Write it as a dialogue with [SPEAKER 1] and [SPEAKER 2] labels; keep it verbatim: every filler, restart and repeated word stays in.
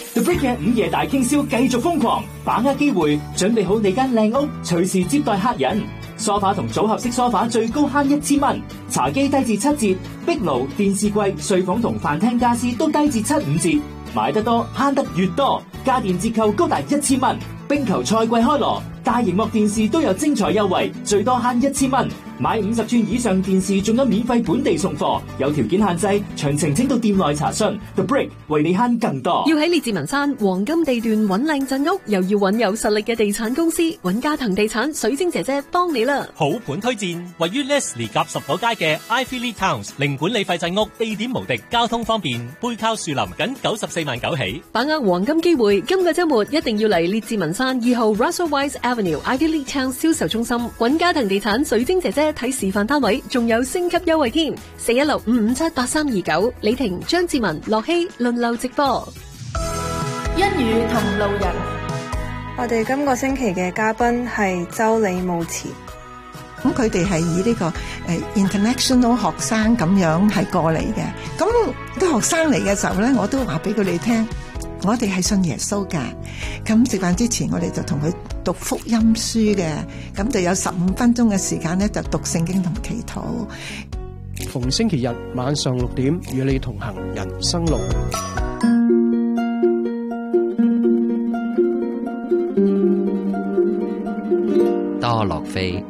[SPEAKER 1] The Brick 嘅午夜大傾銷繼續瘋狂，把握機會，準備好你間靚屋，隨時接待客人。梳化同組合式梳化最高慳一千蚊，茶几低至七折，壁爐、電視櫃、睡房同飯廳家私都低至七五折。買得多慳得越多，家電折扣高達一千蚊。冰球賽季開鑼，大螢幕電視都有精彩優惠，最多慳一千蚊。買五十寸以上電視仲有免費本地送貨，有條件限制，詳情請到店內查詢。The Brick 為你慳更多。
[SPEAKER 2] 要喺列治文山黃金地段揾靚鎮屋，又要揾有實力嘅地產公司，揾嘉騰地產水晶姐姐幫你啦。
[SPEAKER 3] 好盤推薦，位於 Leslie 夾十伙街嘅 Ivy Lee Towns 零管理費鎮屋，地點無敵，交通方便，背靠樹林，僅九十四萬九起。
[SPEAKER 2] 把握黃金機會，今個週末一定要嚟列治文山二號 Russell Wise Avenue Ivy Lee Towns 銷售中心揾嘉騰地產水晶姐姐睇示範單位，仲有升級優惠添。四一六五五七八三二九，李婷、張志文、樂希輪流直播。
[SPEAKER 4] 一語同路人，
[SPEAKER 5] 我哋今個星期嘅嘉賓係周李慕慈。
[SPEAKER 6] 咁佢哋係以呢個誒 international 學生咁樣係過嚟嘅。咁啲學生嚟嘅時候咧，我都話俾佢哋聽，我哋係信耶穌㗎。咁食飯之前，我哋就同佢讀福音書嘅，咁就有十五分鐘嘅時間咧，就讀聖經同祈禱。
[SPEAKER 7] 逢星期日晚上六點，與你同行人生路。
[SPEAKER 8] 多洛菲